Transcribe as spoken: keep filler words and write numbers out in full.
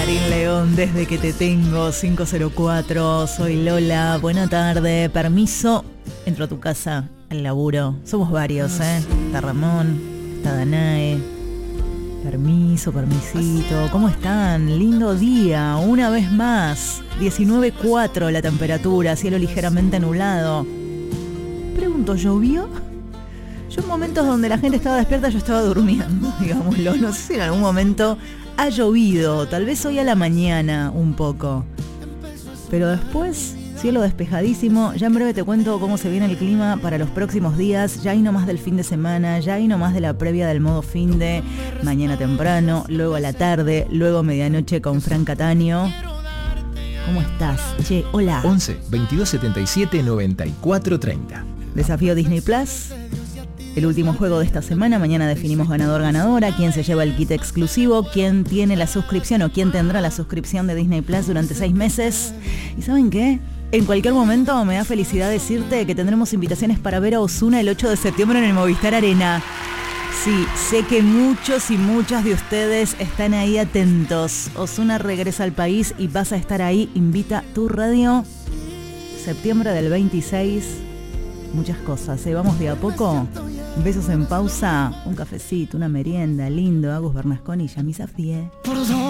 Karin León, desde que te tengo, cinco cero cuatro. Soy Lola, buena tarde. Permiso, entro a tu casa, al laburo. Somos varios, ¿eh? Está Ramón, está Danae. Permiso, permisito. ¿Cómo están? Lindo día, una vez más. diecinueve coma cuatro la temperatura, cielo ligeramente nublado. Pregunto, ¿llovió? Yo en momentos donde la gente estaba despierta, yo estaba durmiendo, digámoslo. No sé si en algún momento ha llovido, tal vez hoy a la mañana un poco. Pero después, cielo despejadísimo. Ya en breve te cuento cómo se viene el clima para los próximos días. Ya hay nomás del fin de semana, ya hay nomás de la previa del modo fin de mañana temprano, luego a la tarde, luego medianoche con Fran Cataño. ¿Cómo estás? Che, hola. once, veintidós setenta y siete, noventa y cuatro treinta. Desafío Disney Plus. El último juego de esta semana, mañana definimos ganador-ganadora, quién se lleva el kit exclusivo, quién tiene la suscripción o quién tendrá la suscripción de Disney Plus durante seis meses. ¿Y saben qué? En cualquier momento me da felicidad decirte que tendremos invitaciones para ver a Ozuna el ocho de septiembre en el Movistar Arena. Sí, sé que muchos y muchas de ustedes están ahí atentos. Ozuna regresa al país y vas a estar ahí. Invita tu radio. Septiembre del veintiséis. Muchas cosas, ¿eh? Vamos de a poco. Besos en pausa, un cafecito, una merienda, lindo, Agus Bernasconi y Yami Safdie.